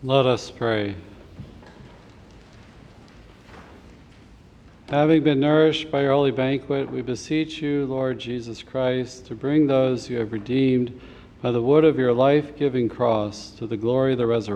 Let us pray. Having been nourished by your holy banquet, we beseech you, Lord Jesus Christ, to bring those you have redeemed by the wood of your life-giving cross to the glory of the resurrection.